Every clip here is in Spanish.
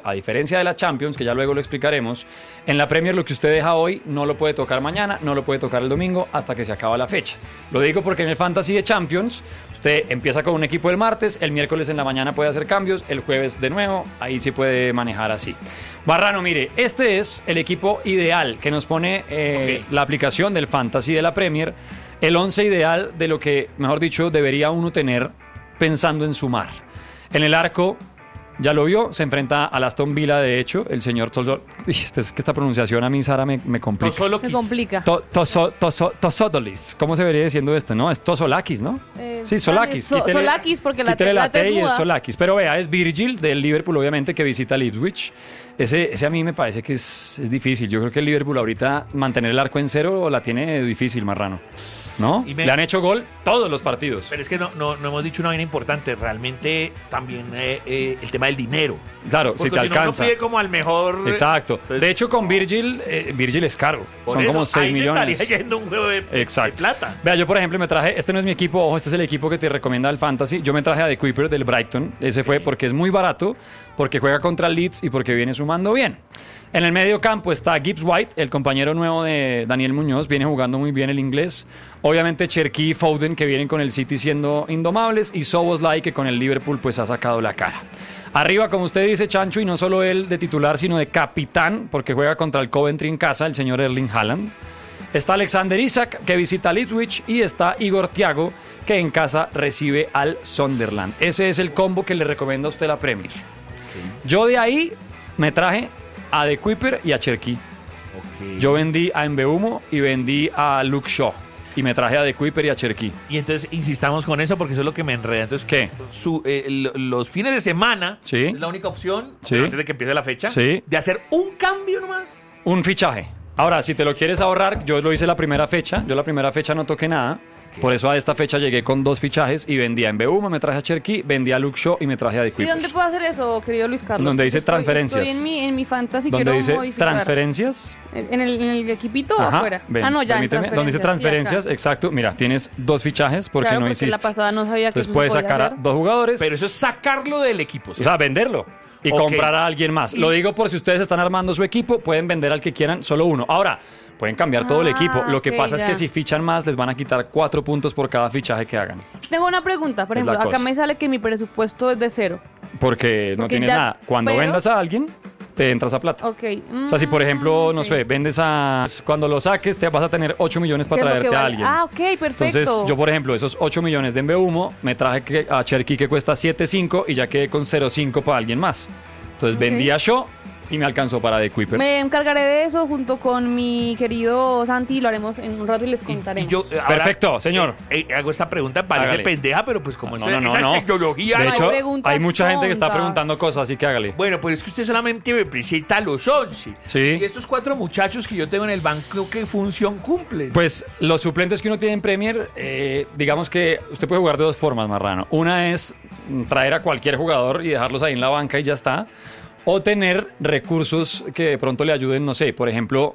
a diferencia de la Champions, que ya luego lo explicaremos, en la Premier lo que usted deja hoy no lo puede tocar mañana, no lo puede tocar el domingo hasta que se acaba la fecha. Lo digo porque en el Fantasy de Champions usted empieza con un equipo el martes, el miércoles en la mañana puede hacer cambios, el jueves de nuevo, ahí sí puede manejar así. Marrano, mire, este es el equipo ideal que nos pone la aplicación del Fantasy de la Premier, el 11 ideal de lo que, mejor dicho, debería uno tener pensando en sumar. En el arco, ya lo vio, se enfrenta al Aston Villa, de hecho, el señor esta pronunciación a mí, Sara, me complica. Me complica. Tosodolis. ¿Cómo se vería diciendo esto? ¿No? Es Tosolakis, ¿no? Sí, Solakis. Solakis, porque la T y es es Solakis. Pero vea, es Virgil del Liverpool, obviamente, que visita el Ipswich. Ese a mí me parece que es difícil. Yo creo que el Liverpool ahorita mantener el arco en cero la tiene difícil, Marrano. ¿No? Le han hecho gol todos los partidos. Pero es que no hemos dicho una vaina importante. Realmente también el tema del dinero. Claro, porque si te alcanza. No pide como al mejor. Exacto. Entonces, de hecho, con Virgil es caro. Son eso, como 6 millones. Ahí estaría yendo un juego de plata. Vea, yo por ejemplo me traje, este no es mi equipo, ojo, este es el equipo que te recomienda el Fantasy. Yo me traje a The Kuiper del Brighton. Ese fue porque es muy barato, porque juega contra el Leeds y porque viene sumando bien. En el medio campo está Gibbs White, el compañero nuevo de Daniel Muñoz, viene jugando muy bien el inglés. Obviamente Cherki y Foden, que vienen con el City siendo indomables, y Szoboszlai, que con el Liverpool pues ha sacado la cara. Arriba, como usted dice, Chancho, y no solo él de titular, sino de capitán, porque juega contra el Coventry en casa, el señor Erling Haaland. Está Alexander Isak, que visita al Ipswich, y está Igor Thiago, que en casa recibe al Sunderland. Ese es el combo que le recomienda a usted la Premier. Yo de ahí me traje a The Kuiper y a Cherki. Yo vendí a Mbeumo y vendí a Luke Shaw. Y me traje a The Kuiper y a Cherki. Y entonces insistamos con eso porque eso es lo que me enreda. Entonces, ¿qué? Los fines de semana es la única opción, antes de que empiece la fecha, de hacer un cambio nomás. Un fichaje. Ahora, si te lo quieres ahorrar, yo lo hice la primera fecha. Yo la primera fecha no toqué nada. Por eso a esta fecha llegué con 2 fichajes y vendí a Mbeumo, me traje a Cherki, vendí a Luke Shaw y me traje a The Kuiper. ¿Y dónde puedo hacer eso, querido Luis Carlos? Donde dice transferencias. Estoy en mi Fantasy, ¿Dónde dice modificar. ¿Transferencias? ¿En el equipito o afuera? No, ya, permíteme. ¿Dónde dice transferencias? Sí, exacto. Mira, tienes 2 fichajes porque no hiciste. La pasada no sabía que entonces puedes sacar a 2 jugadores. Pero eso es sacarlo del equipo, ¿sí? O sea, venderlo. Y comprar a alguien más. Lo digo por si ustedes están armando su equipo, pueden vender al que quieran solo uno. Ahora, pueden cambiar todo el equipo. Lo que pasa es que si fichan más, les van a quitar 4 puntos por cada fichaje que hagan. Tengo una pregunta. Por ejemplo, acá me sale que mi presupuesto es de 0. Porque no tienes nada. Cuando vendas a alguien, te entras a plata. O sea, si por ejemplo, no sé, vendes a... Cuando lo saques, te vas a tener 8 millones para traerte a alguien. Perfecto. Entonces, yo por ejemplo, esos 8 millones de Mbeumo, me traje a Cherki que cuesta 7.5 y ya quedé con 0.5 para alguien más. Entonces vendí a Shaw y me alcanzó para The Kuiper. Me encargaré de eso junto con mi querido Santi, lo haremos en un rato y les contaremos. Perfecto, señor. Hago esta pregunta, parece pendeja, pero pues como no. tecnología... De hecho, hay mucha gente que está preguntando cosas, así que hágale. Bueno, pues es que usted solamente me presenta a los 11. Sí. Y estos 4 muchachos que yo tengo en el banco, ¿qué función cumplen? Pues los suplentes que uno tiene en Premier, digamos que usted puede jugar de 2 formas, Marrano. Una es traer a cualquier jugador y dejarlos ahí en la banca y ya está. O tener recursos que de pronto le ayuden, no sé, por ejemplo,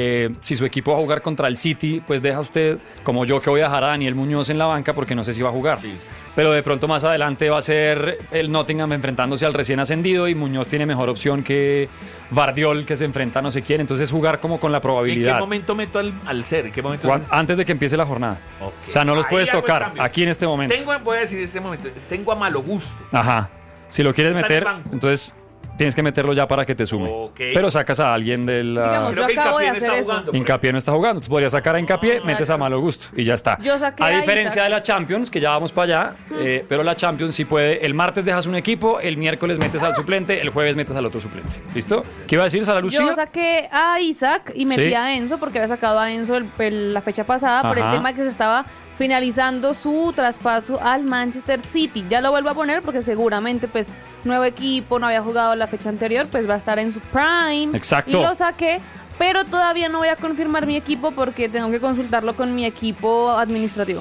si su equipo va a jugar contra el City, pues deja usted, como yo, que voy a dejar a Daniel Muñoz en la banca porque no sé si va a jugar. Sí. Pero de pronto más adelante va a ser el Nottingham enfrentándose al recién ascendido y Muñoz tiene mejor opción que Vardiol, que se enfrenta a no sé quién. Entonces jugar como con la probabilidad. ¿En qué momento meto al ser? ¿En qué momento? Antes de que empiece la jornada. Okay. O sea, no los puedes tocar aquí en este momento. Voy a decir en este momento, tengo a malo gusto. Ajá. Si lo quieres meter, entonces... Tienes que meterlo ya para que te sume. Pero sacas a alguien de la... Digamos, creo que Hincapié no está jugando. Hincapié no está jugando. Entonces podrías sacar a Hincapié, metes a malo gusto y ya está. Yo saqué a diferencia de la Champions, que ya vamos para allá, pero la Champions sí puede... El martes dejas un equipo, el miércoles metes al suplente, el jueves metes al otro suplente. ¿Listo? ¿Qué iba a decir, Sara Lucía? Yo saqué a Isaac y metí a Enzo, porque había sacado a Enzo la fecha pasada por el tema que se estaba finalizando su traspaso al Manchester City. Ya lo vuelvo a poner porque seguramente pues nuevo equipo, no había jugado la fecha anterior, pues va a estar en su prime. Exacto. Y lo saqué, pero todavía no voy a confirmar mi equipo porque tengo que consultarlo con mi equipo administrativo.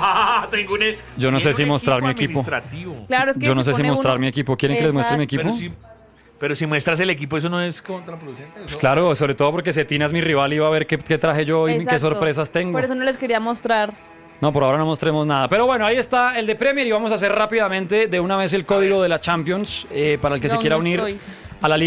Yo no sé si mostrar mi equipo. Claro, es que yo no sé si mostrar mi equipo. ¿Quieren que les muestre mi equipo? Pero si muestras el equipo, eso no es contraproducente. Pues claro, sobre todo porque Cetina es mi rival y va a ver qué traje yo y qué sorpresas tengo. Por eso no les quería mostrar. No, por ahora no mostremos nada. Pero bueno, ahí está el de Premier y vamos a hacer rápidamente de una vez el código de la Champions para el que se quiera unir a la liga.